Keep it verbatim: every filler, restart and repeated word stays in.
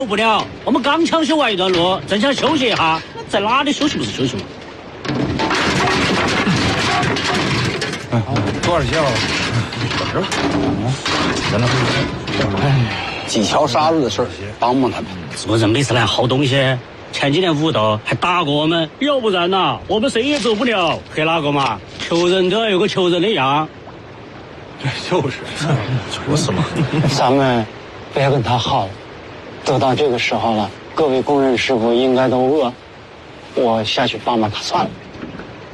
不了，我们刚抢修完一段路，正想休息一下，在哪里休息不是休息吗？ 哎，多少钱啊？这儿，真的。 哎，技巧啥子的事儿，帮帮他们。 做人没事来好东西。前几年武斗还打过我们，要不然呐，我们谁也走不了。黑哪个嘛？求人都要有个求人的样。 就是，就是嘛。 咱们别跟他耗了，都到这个时候了，各位工人师傅应该都饿，我下去帮帮他算了。